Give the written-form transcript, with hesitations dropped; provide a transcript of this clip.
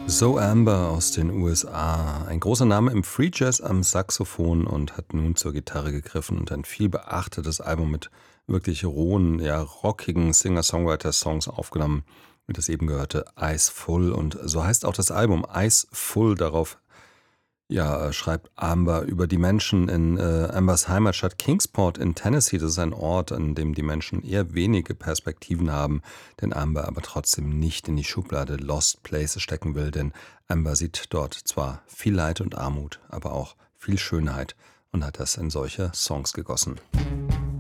Zoe Amber aus den USA, ein großer Name im Free Jazz am Saxophon und hat nun zur Gitarre gegriffen und ein viel beachtetes Album mit wirklich rohen, ja rockigen Singer-Songwriter-Songs aufgenommen, wie das eben gehörte, Eyes Full, und so heißt auch das Album, Eyes Full. Darauf schreibt Amber über die Menschen in Ambers Heimatstadt Kingsport in Tennessee. Das ist ein Ort, an dem die Menschen eher wenige Perspektiven haben, den Amber aber trotzdem nicht in die Schublade Lost Places stecken will, denn Amber sieht dort zwar viel Leid und Armut, aber auch viel Schönheit und hat das in solche Songs gegossen.